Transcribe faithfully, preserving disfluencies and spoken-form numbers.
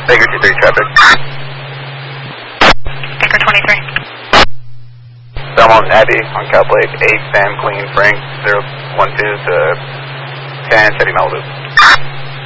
Baker two three traffic. Baker twenty-three. Belmont Abbey on Cowblade eight, Sam Queen Frank zero one two to ten, Teddy Malibu.